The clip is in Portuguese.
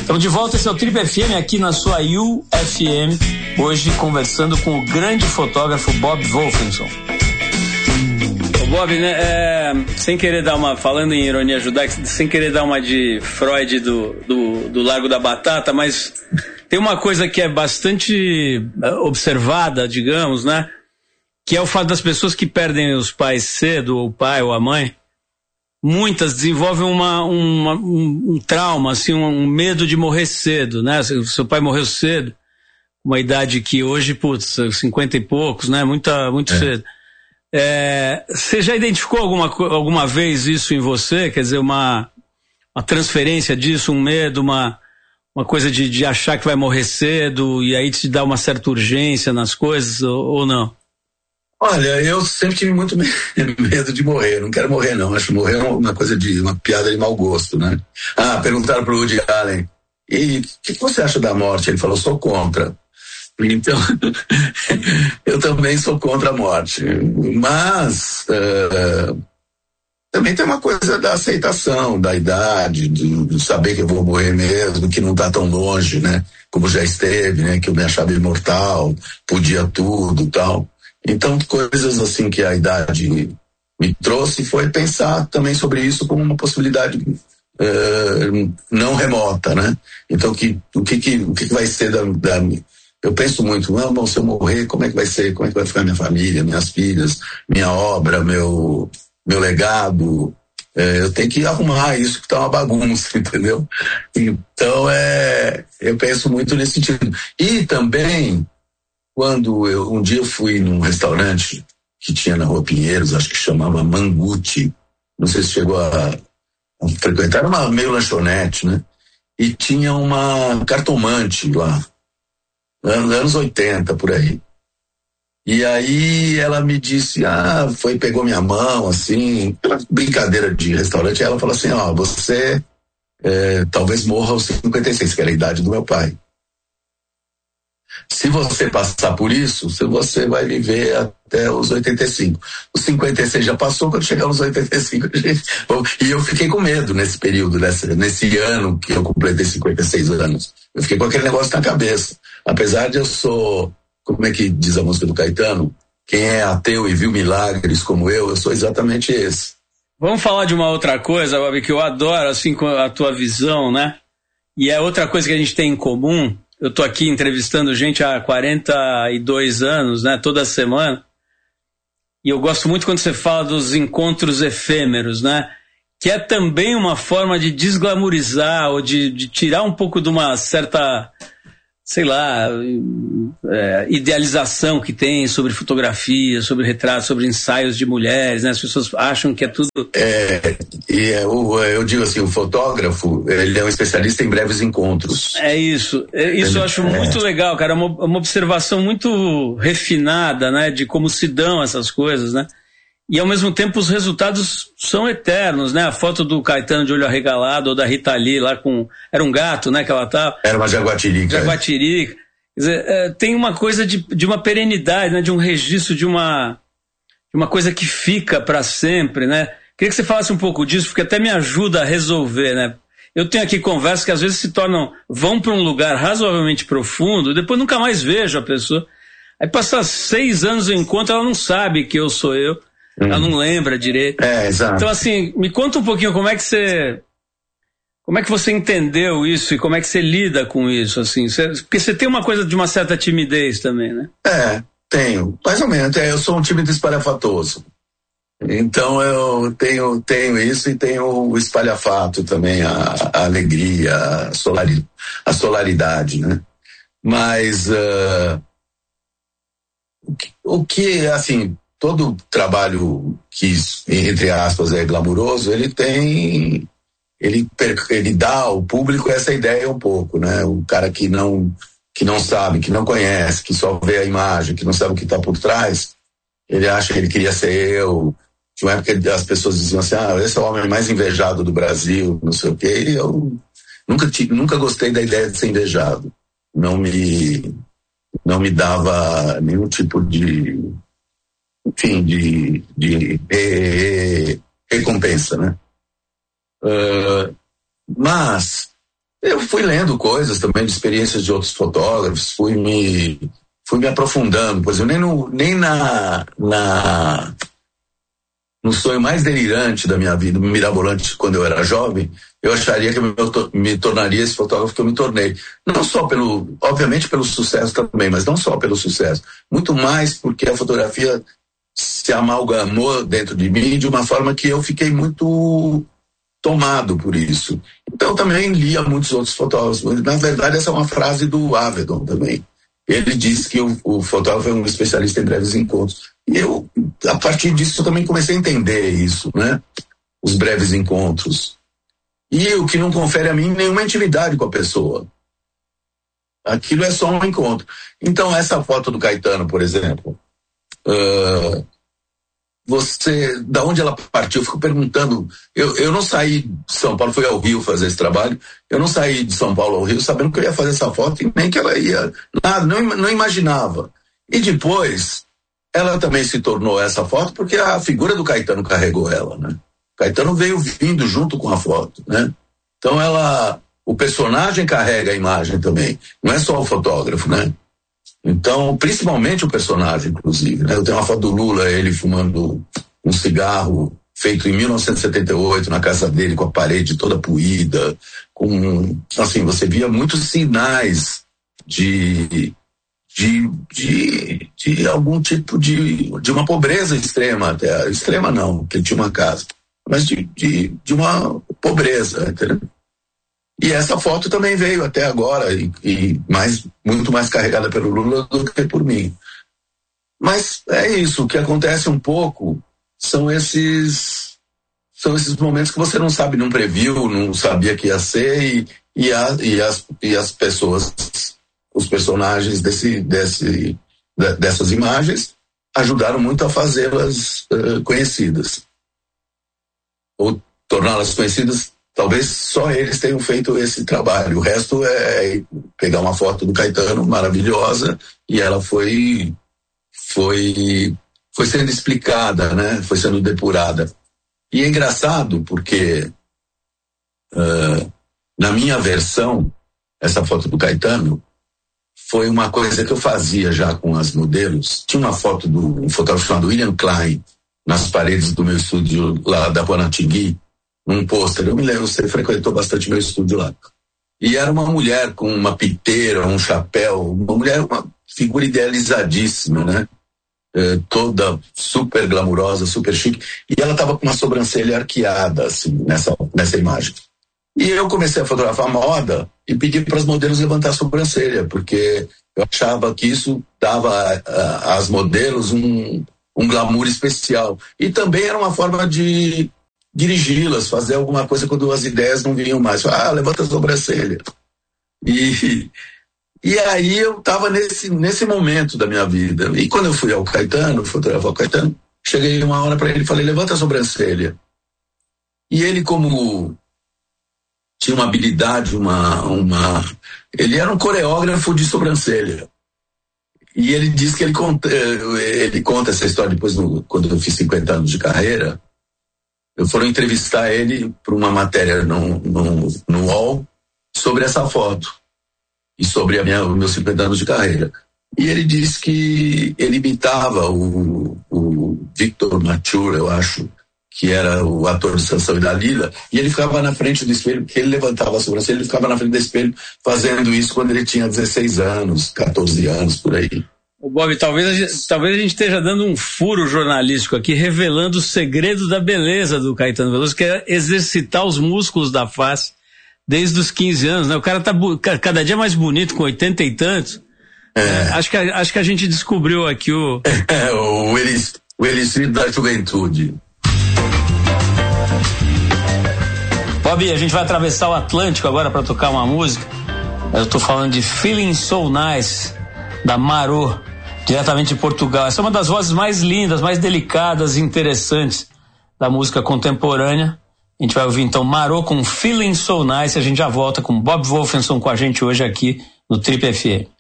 Estamos de volta, esse é o Trip FM aqui na sua UFM, hoje conversando com o grande fotógrafo Bob Wolfenson. Bob, né, sem querer dar uma, falando em ironia judaica, sem querer dar uma de Freud do Largo da Batata, mas tem uma coisa que é bastante observada, digamos, né, que é o fato das pessoas que perdem os pais cedo, ou o pai ou a mãe, muitas desenvolvem um trauma, assim, um medo de morrer cedo, né, seu pai morreu cedo, uma idade que hoje, 50 e poucos, né, muito cedo. Você já identificou alguma vez isso em você? Quer dizer, uma transferência disso, um medo, uma coisa de achar que vai morrer cedo e aí te dá uma certa urgência nas coisas ou não? Olha, eu sempre tive muito medo de morrer. Não quero morrer, não. Acho morrer uma coisa uma piada de mau gosto, né? Perguntaram pro Woody Allen, e o que você acha da morte? Ele falou, sou contra. Então, eu também sou contra a morte. Mas também tem uma coisa da aceitação, da idade, de saber que eu vou morrer mesmo, que não está tão longe, né? Como já esteve, né? Que eu me achava imortal, podia tudo e tal. Então, coisas assim que a idade me trouxe foi pensar também sobre isso como uma possibilidade não remota, né? Então, o que vai ser da eu penso muito, bom, se eu morrer, como é que vai ser? Como é que vai ficar minha família, minhas filhas, minha obra, meu legado? Eu tenho que arrumar isso que tá uma bagunça, entendeu? Então, eu penso muito nesse sentido. E também, quando um dia eu fui num restaurante que tinha na Rua Pinheiros, acho que chamava Manguti, não sei se chegou a frequentar, era uma meio lanchonete, né? E tinha uma cartomante lá, anos 80, por aí. E aí ela me disse, pegou minha mão, assim, pela brincadeira de restaurante, ela falou assim, você talvez morra aos 56, que era a idade do meu pai. Se você passar por isso, você vai viver até os 85. Os 56 já passou, quando chegar aos 85, e eu fiquei com medo nesse período, nesse ano que eu completei 56 anos. Eu fiquei com aquele negócio na cabeça. Apesar de eu sou, como é que diz a música do Caetano? Quem é ateu e viu milagres como eu sou exatamente esse. Vamos falar de uma outra coisa, Bob, que eu adoro, assim, a tua visão, né? E é outra coisa que a gente tem em comum. Eu tô aqui entrevistando gente há 42 anos, né? Toda semana. E eu gosto muito quando você fala dos encontros efêmeros, né? Que é também uma forma de desglamorizar ou de tirar um pouco de uma certa, sei lá, idealização que tem sobre fotografia, sobre retratos, sobre ensaios de mulheres, né? As pessoas acham que é tudo... eu digo assim, o fotógrafo, ele é um especialista em breves encontros. É isso. Isso eu acho muito legal, cara. Uma observação muito refinada, né? De como se dão essas coisas, né? E ao mesmo tempo os resultados são eternos, né? A foto do Caetano de olho arregalado ou da Rita Lee lá com... Era um gato, né? Que ela tava... Era uma jaguatirica. Jaguatirica. Quer dizer, tem uma coisa de uma perenidade, né? De um registro de uma coisa que fica para sempre, né? Queria que você falasse um pouco disso, porque até me ajuda a resolver, né? Eu tenho aqui conversas que às vezes vão para um lugar razoavelmente profundo, depois nunca mais vejo a pessoa. Aí passa 6 anos eu encontro, ela não sabe que eu sou eu. Ela não lembra direito. Exato. Então, assim, me conta um pouquinho como é que você entendeu isso e como é que você lida com isso, assim. Porque você tem uma coisa de uma certa timidez também, né? Tenho. Mais ou menos. Eu sou um tímido espalhafatoso. Então, eu tenho isso e tenho o espalhafato também, a alegria, a solaridade, né? Mas, o que, assim... Todo trabalho que, entre aspas, é glamuroso, ele dá ao público essa ideia um pouco, né? O cara que não sabe, que não conhece, que só vê a imagem, que não sabe o que está por trás, ele acha que ele queria ser eu. Tinha uma época que as pessoas diziam assim, esse é o homem mais invejado do Brasil, não sei o quê, e eu nunca gostei da ideia de ser invejado. Não me dava nenhum tipo de recompensa, né? Mas Eu fui lendo coisas também de experiências de outros fotógrafos, fui me aprofundando. Por exemplo, nem no sonho mais delirante da minha vida, mirabolante quando eu era jovem, eu acharia que eu me tornaria esse fotógrafo que eu me tornei. Não só obviamente pelo sucesso também, mas não só pelo sucesso. Muito mais porque a fotografia se amalgamou dentro de mim de uma forma que eu fiquei muito tomado por isso. Então também lia muitos outros fotógrafos. Na verdade, essa é uma frase do Avedon também. Ele disse que o fotógrafo é um especialista em breves encontros. E eu, a partir disso, eu também comecei a entender isso, né? Os breves encontros. E o que não confere a mim nenhuma intimidade com a pessoa. Aquilo é só um encontro. Então, essa foto do Caetano, por exemplo, da onde ela partiu? Eu fico perguntando. Eu não saí de São Paulo, fui ao Rio fazer esse trabalho. Eu não saí de São Paulo ao Rio sabendo que eu ia fazer essa foto e nem que ela ia. Nada, não imaginava. E depois, ela também se tornou essa foto porque a figura do Caetano carregou ela, né? O Caetano veio vindo junto com a foto, né? Então o personagem carrega a imagem também. Não é só o fotógrafo, né? Então, principalmente o personagem, inclusive, né? Eu tenho uma foto do Lula, ele fumando um cigarro feito em 1978 na casa dele, com a parede toda poída, assim, você via muitos sinais de algum tipo de uma pobreza extrema, até extrema não, porque ele tinha uma casa, mas de uma pobreza, entendeu? E essa foto também veio até agora e muito mais carregada pelo Lula do que por mim. Mas é isso, o que acontece um pouco são esses momentos que você não sabe, não previu, não sabia que ia ser e as pessoas, os personagens dessas imagens ajudaram muito a fazê-las conhecidas. Ou torná-las conhecidas. Talvez só eles tenham feito esse trabalho. O resto é pegar uma foto do Caetano maravilhosa e ela foi sendo explicada, né? Foi sendo depurada. E é engraçado porque na minha versão, essa foto do Caetano foi uma coisa que eu fazia já com as modelos. Tinha uma foto um fotógrafo chamado William Klein nas paredes do meu estúdio lá da Guanatingui, num pôster. Eu me lembro, você frequentou bastante meu estúdio lá. E era uma mulher com uma piteira, um chapéu, uma figura idealizadíssima, né? Toda super glamurosa, super chique. E ela estava com uma sobrancelha arqueada, assim, nessa imagem. E eu comecei a fotografar moda e pedi para as modelos levantar a sobrancelha, porque eu achava que isso dava às modelos um glamour especial. E também era uma forma de dirigi-las, fazer alguma coisa quando as ideias não vinham mais. Levanta a sobrancelha. E aí eu estava nesse momento da minha vida. E quando eu fui ao Caetano, fotografar o Caetano, cheguei uma hora para ele e falei, levanta a sobrancelha. E ele, como tinha uma habilidade, ele era um coreógrafo de sobrancelha. E ele diz que ele conta essa história depois, quando eu fiz 50 anos de carreira. Eu fui entrevistar ele para uma matéria no UOL sobre essa foto e sobre os meus 50 anos de carreira. E ele disse que ele imitava o Victor Mature, eu acho, que era o ator de Sansão e Dalila, e ele ficava na frente do espelho, porque ele levantava a sobrancelha, ele ficava na frente do espelho fazendo isso quando ele tinha 16 anos, 14 anos, por aí. Bob, talvez a gente esteja dando um furo jornalístico aqui, revelando o segredo da beleza do Caetano Veloso, que é exercitar os músculos da face desde os 15 anos, né? O cara tá cada dia mais bonito, com 80 e tantos. Acho que a gente descobriu aqui o elixir da juventude. Bob, a gente vai atravessar o Atlântico agora para tocar uma música. Eu tô falando de Feeling So Nice, da Marô, diretamente de Portugal. Essa é uma das vozes mais lindas, mais delicadas e interessantes da música contemporânea. A gente vai ouvir então Marô com Feeling So Nice. A gente já volta com Bob Wolfenson com a gente hoje aqui no Trip FM.